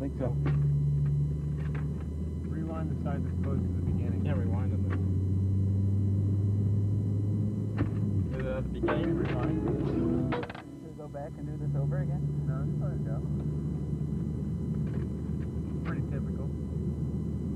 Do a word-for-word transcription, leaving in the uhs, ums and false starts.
think so. Rewind the side that's close to the beginning. Yeah, rewind on this. Is it at the beginning? Rewind. Should we go back and do this over again?